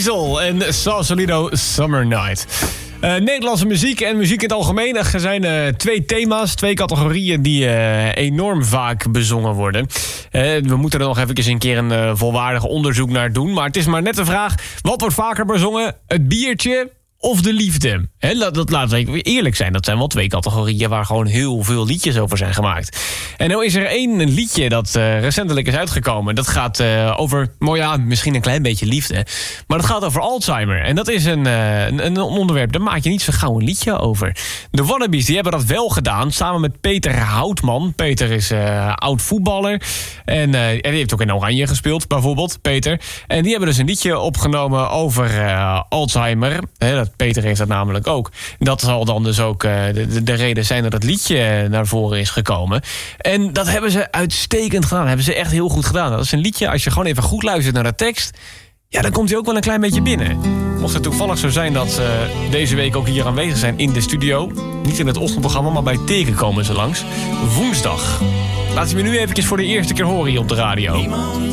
Diesel en Sausalito Summer Night. Nederlandse muziek en muziek in het algemeen. Er zijn twee thema's, twee categorieën die enorm vaak bezongen worden. We moeten er nog even een keer een volwaardig onderzoek naar doen. Maar het is maar net de vraag, wat wordt vaker bezongen? Het biertje of de liefde? Laten we eerlijk zijn, dat zijn wel twee categorieën waar gewoon heel veel liedjes over zijn gemaakt. En nou is er één liedje dat recentelijk is uitgekomen. Dat gaat over, misschien een klein beetje liefde. Maar dat gaat over Alzheimer. En dat is een onderwerp, daar maak je niet zo gauw een liedje over. De Wannabes, die hebben dat wel gedaan, samen met Peter Houtman. Peter is oud voetballer. En die heeft ook in Oranje gespeeld, bijvoorbeeld, Peter. En die hebben dus een liedje opgenomen over Alzheimer. Peter heeft dat namelijk ook. Dat zal dan dus ook de reden zijn dat het liedje naar voren is gekomen. En dat hebben ze uitstekend gedaan. Dat hebben ze echt heel goed gedaan. Dat is een liedje, als je gewoon even goed luistert naar de tekst, ja, dan komt hij ook wel een klein beetje binnen. Mocht het toevallig zo zijn dat ze deze week ook hier aanwezig zijn in de studio. Niet in het ochtendprogramma, maar bij Teken komen ze langs. Woensdag. Laat ze me nu eventjes voor de eerste keer horen hier op de radio.